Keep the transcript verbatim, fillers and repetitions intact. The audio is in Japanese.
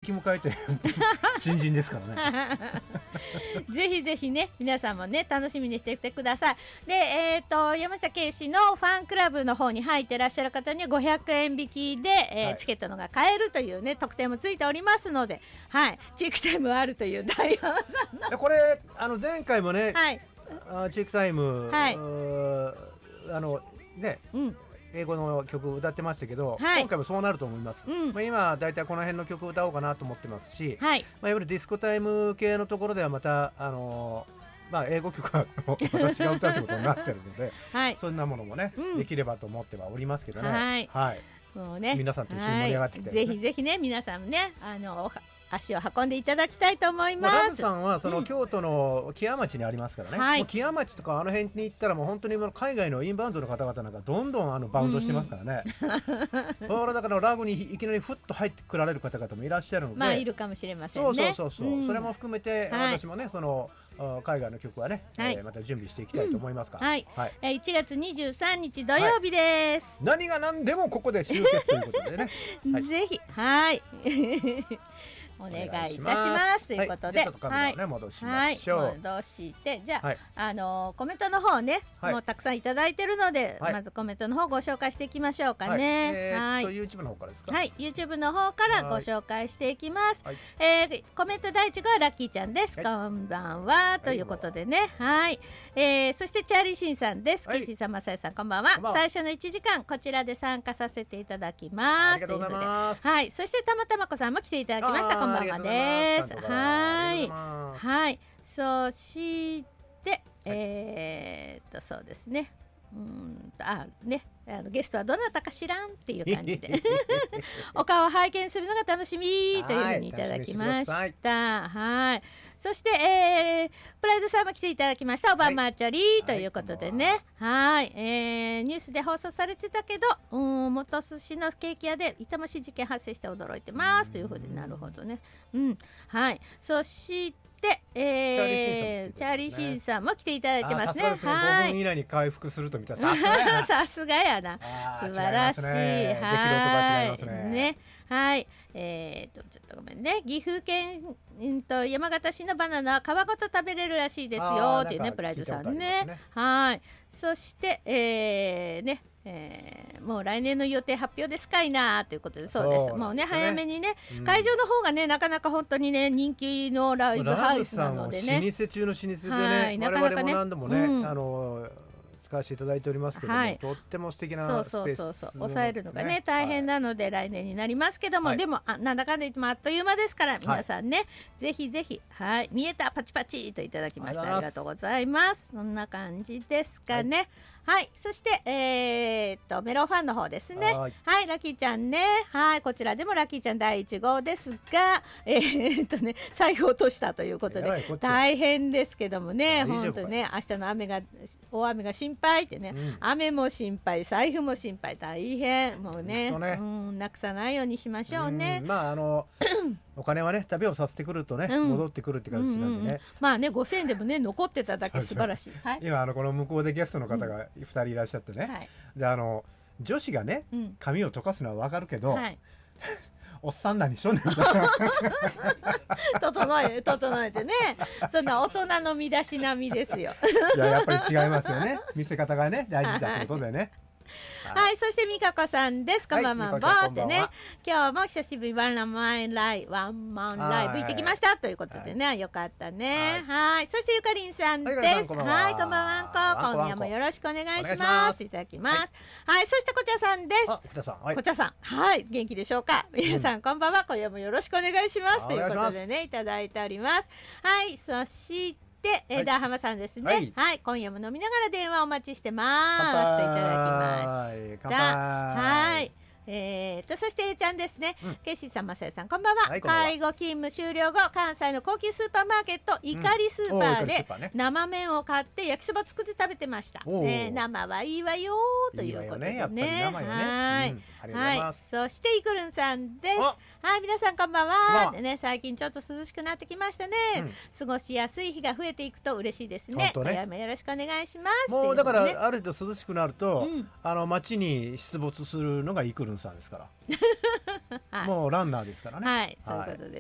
き迎えて新人ですからねぜひぜひね皆さんもね楽しみにしていてください。で、えー、と山下圭氏のファンクラブの方に入っていらっしゃる方にはごひゃくえん引きで、えーはい、チケットのが買えるというね特典もついておりますので、はい、チークタイムあるという大山さんのこれあの前回もね、 はい、 あチークタイム、 はい、 あのね、うん英語の曲歌ってましたけど、はい、今回もそうなると思います、うんまあ、今だいたいこの辺の曲歌おうかなと思ってますし、はいまあ、いわゆるディスコタイム系のところではまた、あのーまあ、英語曲は私が歌うということになってるので、はい、そんなものもね、うん、できればと思ってはおりますけどね、はいはい、もうね皆さんと一緒に盛り上がっていきたいですね、 ぜひぜひね皆さんねあの足を運んでいただきたいと思います。 ラブさんはその京都の木屋町にありますからね、うん、もう木屋町とかあの辺に行ったらもう本当に海外のインバウンドの方々なんかどんどんあのバウンドしてますからね、うんうん、だからラグにいきなりふっと入ってくられる方々もいらっしゃるので、 まあいるかもしれませんね。 そうそうそうそう、うん、それも含めて私もね、はい、その海外の曲はね、はいえー、また準備していきたいと思いますから、 うん、はい、はい、いちがつにじゅうさんにち土曜日です、 はい、何が何でもここで集結ということでね、 はい、ぜひはいお願いいたしますということで、 はい、ちょっとカメラをね、はい、戻しましょう。 はい、戻してじゃあ、はい、あのー、コメントの方ね、はい、もうたくさんいただいてるので、はい、まずコメントの方ご紹介していきましょうかね。はい、えー、 っと YouTube の方からですか。 はい、YouTube の方からご紹介していきます。はい、えー、コメント第一号はラッキーちゃんです。はい、こんばんはということでね、はい、えー、そしてチャーリーシンさんです。はい、ケイシーさん、マサイさん、こんばんは。んばんは。最初のいちじかんこちらで参加させていただきます。ありがとうございます。はい、そしてたまたまこさんも来ていただきました。こんばんはです。はい、はい、そして、はい、えー、っとそうですね。うんあねあのゲストはどなたか知らんっていう感じでお顔を拝見するのが楽しみというふうにいただきました。はい、そして、えー、プライドさんも来ていただきました。オバマチャリーということでね、はい、はい、えー、ニュースで放送されてたけど、うん元寿司のケーキ屋で痛ましい事件発生して驚いてますというふうで、なるほどね、うんはい、そしてで、えー、チャーリーシンさんも来ていただいてますね。 すねはい、ごふん以内に回復すると見たらさすがやなさすがやな素晴らしい、ね、はい、ねね、はい、えーとちょっとごめんね、岐阜県と山形市のバナナは皮ごと食べれるらしいですよっていうね、プライドさん ね, ねはい、そして、えー、ねえー、もう来年の予定発表ですかいなということで、そうです、もうね早めにね、うん、会場の方がねなかなか本当にね人気のライブハウスなのでね、 老舗中の老舗でね、はい、なかなかね我々も何度もね、うん、あの使わせていただいておりますけども、はい、とっても素敵なスペース、 そうそうそうそう、抑えるのがね大変なので、はい、来年になりますけども、はい、でもあなんだかんだ言ってもあっという間ですから皆さんね、はい、ぜひぜひ、はい、見えたパチパチといただきました。ありがとうございます。そんな感じですかね。はいはい、そして、えー、っとメロンファンの方ですね。はい、はい、ラッキーちゃんね、はい、こちらでもラッキーちゃんだいいち号ですが、えー、っとね財布を落としたということで大変ですけどもね、本当にね明日の雨が大雨が心配ってね、うん、雨も心配、財布も心配、大変もう ね, ねうんなくさないようにしましょうね。 うん、まああのお金はね旅をさせてくるとね、うん、戻ってくるって感じなんでね、うんうんうん、 まあねごせんえんでもね残ってただけ素晴らしい。はい、 今あのこの向こうでゲストの方がふたりいらっしゃってね、うんはい、であの女子がね、うん、髪を溶かすのはわかるけど、はい、おっさん何しょんねん整え整えてね、そんな大人の身だしなみですよいややっぱり違いますよね、見せ方がね大事だってことでねはい、はい、そしてみかこさんです。こんばんは、はい、ーってね、今日も久しぶりワンマンライブワンマンライブ行ってきましたということでね、はい、よかったね。はい、はい、そしてゆかりんさんです。はい、こんばんは、こんばんは、今夜もよろしくお願いします。いただきます。はい、はい、そしてこちらさんです。こちらさん、はい、 こちらさん、はい、元気でしょうか。皆さん、うん、こんばんは、今夜もよろしくお願いしますということでねいただいております。はい、そしてで、えー、ダーハマさんですね、はい、はい、今夜も飲みながら電話お待ちしてますといただきました。はい、えー、とそして A ちゃんですね、うん、ケイシーさん、マサヤさん、こんばんは、はい、介護勤務終了後関西の高級スーパーマーケットイカリスーパーで生麺を買って焼きそば作って食べてました、ね、生はいいわよということでね、いいわよね、やっぱり生よね、はい、うん、ありがとうございます。はい、そしてイクルンさんです。はい、皆さんこんばんは。でね、最近ちょっと涼しくなってきましたね、うん、過ごしやすい日が増えていくと嬉しいですね。今夜もよろしくお願いします。 もうだから、ね、ある程度涼しくなると、うん、あの街に出没するのがイクルンさんですからはい、もうランナーですからね。 はい、そういうことです。